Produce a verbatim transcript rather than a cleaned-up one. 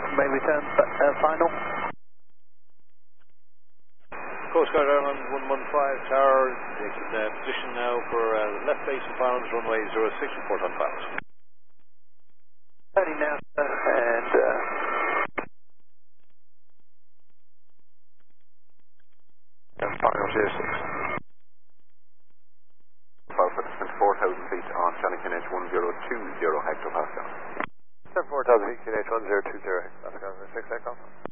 may return uh, final. Coast Guard Ireland one one five tower, taking uh, position now for uh, left base and bounds, runway zero six, report on bounds. Turning now, sir, and uh, and final zero six. four thousand feet on Shannon K H one zero two zero hectopascal. four thousand feet, K H one zero two zero hectopascal, six aircraft.